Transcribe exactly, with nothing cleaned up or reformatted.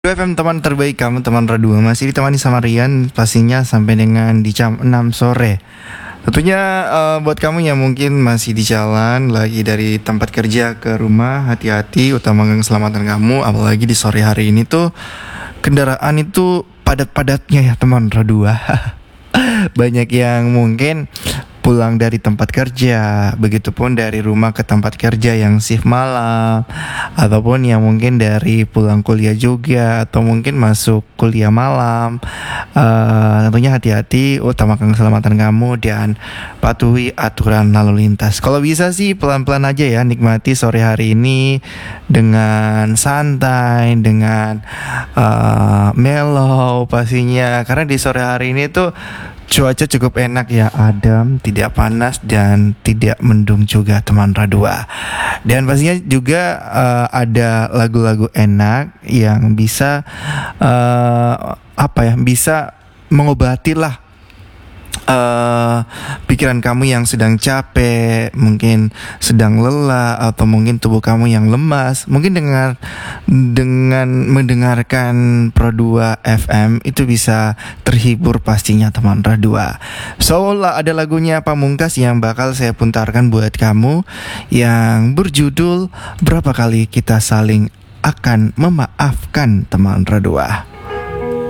F M teman terbaik kamu, teman Radua. Masih ditemani sama Rian pastinya sampai dengan di jam enam sore. Tentunya uh, buat kamu yang mungkin masih di jalan, lagi dari tempat kerja ke rumah, hati-hati, utamakan keselamatan kamu. Apalagi di sore hari ini tuh kendaraan itu padat-padatnya ya teman Radua. Banyak yang mungkin pulang dari tempat kerja, begitupun dari rumah ke tempat kerja yang shift malam, ataupun yang mungkin dari pulang kuliah juga, atau mungkin masuk kuliah malam. Uh, tentunya hati-hati, utamakan keselamatan kamu dan patuhi aturan lalu lintas. Kalau bisa sih pelan-pelan aja ya, nikmati sore hari ini dengan santai, dengan uh, mellow pastinya. Karena di sore hari ini tuh cuaca cukup enak ya, adem, tidak panas dan tidak mendung juga teman Radua. Dan pastinya juga uh, ada lagu-lagu enak yang bisa uh, apa ya, bisa mengobati lah Uh, pikiran kamu yang sedang capek, mungkin sedang lelah, atau mungkin tubuh kamu yang lemas. Mungkin dengan dengan mendengarkan Pro dua F M itu bisa terhibur pastinya teman Radua. So lah, ada lagunya Pamungkas yang bakal saya putarkan buat kamu yang berjudul Berapa Kali Kita Saling Akan Memaafkan teman Radua.